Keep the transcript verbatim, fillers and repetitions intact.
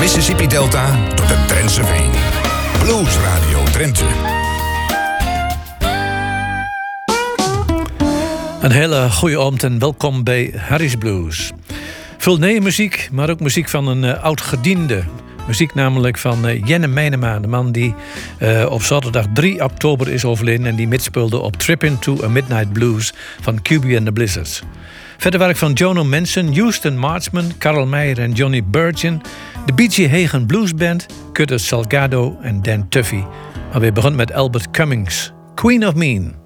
Mississippi Delta tot de Drentse Veen. Blues Radio Drenthe. Een hele goede avond en welkom bij Harry's Blues. Veel nieuwe muziek, maar ook muziek van een uh, oud-gediende. Muziek namelijk van uh, Jenne Meinema, de man die uh, op zaterdag drie oktober is overleden en die mitspeelde op Trip Into a Midnight Blues van Q B and the Blizzards. Verder werk van Jono Manson, Houston Marchman, Carl Meyer en Johnny Burgin, de B G Hagen Blues Band, Curtis Salgado en Dan Tuffy. Maar we begonnen met Albert Cummings, Queen of Mean.